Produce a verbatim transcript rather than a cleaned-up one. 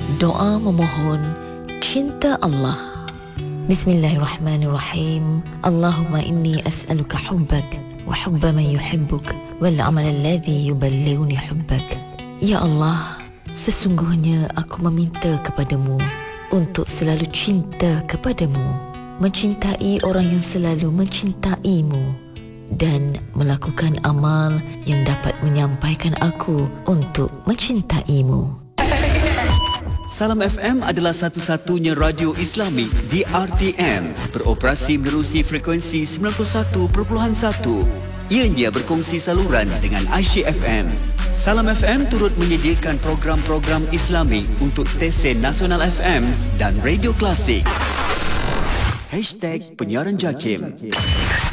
Doa memohon cinta Allah. Bismillahirrahmanirrahim. Allahumma inni as'aluka hubbak wa hubba man yuhibbuk wal amal alladhi yuballighuni hubbak. Ya Allah, sesungguhnya aku meminta kepadamu untuk selalu cinta kepadamu, mencintai orang yang selalu mencintaimu, dan melakukan amal yang dapat menyampaikan aku untuk mencintaimu. Salam F M adalah satu-satunya radio Islami di R T M, beroperasi menerusi frekuensi sembilan puluh satu perpuluhan satu. Ianya berkongsi saluran dengan Aisyah F M. Salam F M turut menyediakan program-program Islami untuk stesen Nasional F M dan Radio Klasik. Hashtag Penyiaran Jakim.